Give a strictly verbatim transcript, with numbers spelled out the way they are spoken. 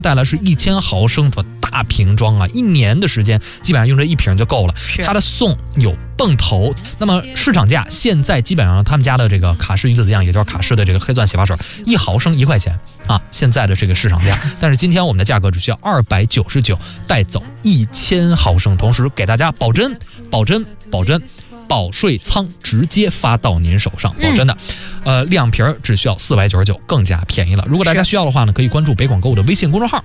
带来是一千毫升的大瓶装啊，一年的时间基本上用这一瓶就够了。它的送有泵头，那么市场价现在基本上他们家的这个卡诗鱼子酱，也就是卡诗的这个黑钻洗发水，一毫升一块钱啊，现在的这个市场价。但是今天我们的价格只需要二百九十九，带走一千毫升，同时给大家保真、保真、保真。保税仓直接发到您手上，保真的，呃，两瓶只需要四百九十九，更加便宜了。如果大家需要的话呢，可以关注北广购的微信公众号。